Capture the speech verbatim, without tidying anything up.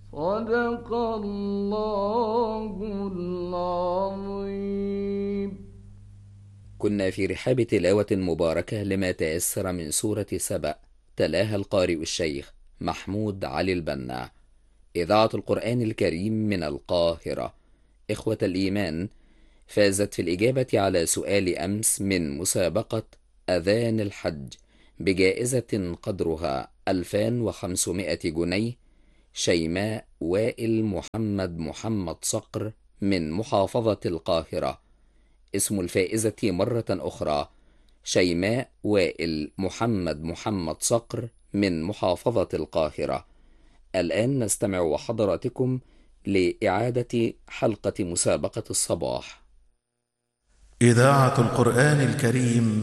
صدق الله العظيم. كنا في رحاب تلاوة مباركة لما تيسر من سورة سبأ، تلاها القارئ الشيخ محمود علي البنا. إذاعة القرآن الكريم من القاهرة. إخوة الإيمان، فازت في الإجابة على سؤال أمس من مسابقة أذان الحج بجائزة قدرها ألفين وخمسمائة جنيه شيماء وائل محمد محمد صقر من محافظة القاهرة. اسم الفائزة مرة أخرى: شيماء وائل محمد محمد صقر من محافظة القاهرة. الآن نستمع وحضراتكم لإعادة حلقة مسابقة الصباح. إذاعة القرآن الكريم